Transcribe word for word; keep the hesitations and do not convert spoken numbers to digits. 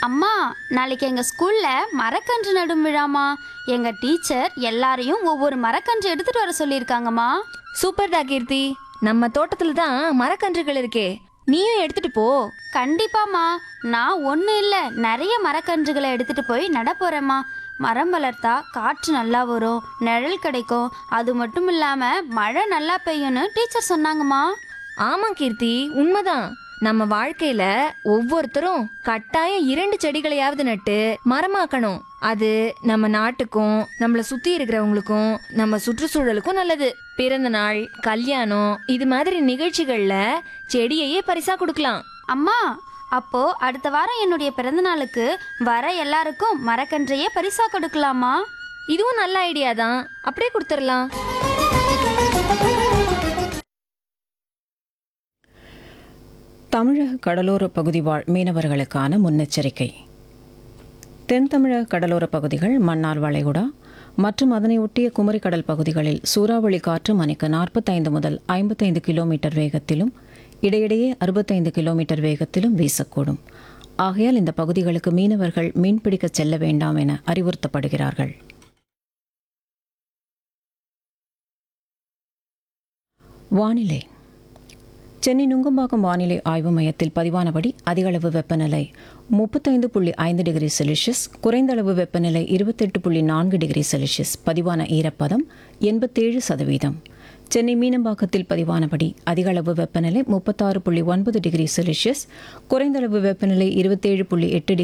அம்மா, நாளைக்கு எங்க ஸ்கூல்ல மரக்கன்று நடும் விழாமா. எங்க டீச்சர் எல்லாரையும் ஒவ்வொரு மரக்கன்று எடுத்துட்டு வர சொல்லியிருக்காங்கம்மா. சூப்பர்டா கீர்த்தி. நம்ம தோட்டத்துல தான் மரக்கன்றுகள் இருக்கே, நீயும் எடுத்துட்டு போ. கண்டிப்பாம்மா. நான் ஒன்று இல்லை, நிறைய மரக்கன்றுகளை எடுத்துட்டு போய் நட போறேம்மா. மரம் வளர்த்தா காற்று நல்லா வரும், நிழல் கிடைக்கும். அது மட்டும் இல்லாம மழை நல்லா பெய்யும்னு டீச்சர் சொன்னாங்கம்மா. ஆமா கீர்த்தி, உண்மைதான். நம்ம வாழ்க்கையில ஒவ்வொருத்தரும் கட்டாயம் இரண்டு செடிகளையாவது நட்டு மரமாக்கணும். அது நம்ம நாட்டுக்கும் நம்மள சுத்தி இருக்கிறவங்களுக்கும் நம்ம சுற்றுச்சூழலுக்கும் நல்லது. பிறந்த நாள், கல்யாணம் இது மாதிரி நிகழ்ச்சிகள்ல செடியையே பரிசா கொடுக்கலாம். அம்மா, அப்போ அடுத்த வாரம் என்னுடைய பிறந்த நாளுக்கு வர எல்லாருக்கும் மரக்கன்றையே பரிசா கொடுக்கலாமா? இதுவும் நல்ல ஐடியா தான், அப்படியே கொடுத்துடலாம். தமிழக கடலோர பகுதி வாழ் மீனவர்களுக்கான முன்னெச்சரிக்கை. தென் தமிழக கடலோர பகுதிகள், மன்னார் வளைகுடா மற்றும் அதனை ஒட்டிய குமரிக்கடல் பகுதிகளில் சூறாவளி காற்று மணிக்கு நாற்பத்தைந்து முதல் ஐம்பத்தைந்து கிலோமீட்டர் வேகத்திலும் இடையிடையே அறுபத்தைந்து கிலோமீட்டர் வேகத்திலும் வீசக்கூடும். ஆகையால் இந்த பகுதிகளுக்கு மீனவர்கள் மீன்பிடிக்க செல்ல வேண்டாம் என அறிவுறுத்தப்படுகிறார்கள். வானிலை. சென்னை நுங்கம்பாக்கம் வானிலை ஆய்வு மையத்தில் பதிவானபடி அதிகளவு வெப்பநிலை முப்பத்தைந்து புள்ளி ஐந்து டிகிரி செல்சியஸ், குறைந்த அளவு வெப்பநிலை இருபத்தெட்டு புள்ளி நான்கு டிகிரி செல்சியஸ், பதிவான ஈரப்பதம் எண்பத்தேழு சதவீதம். சென்னை மீனம்பாக்கத்தில் பதிவானபடி அதிகளவு வெப்பநிலை முப்பத்தாறு புள்ளி ஒன்பது டிகிரி செல்சியஸ், குறைந்த அளவு வெப்பநிலை இருபத்தேழு புள்ளி எட்டு டிகிரி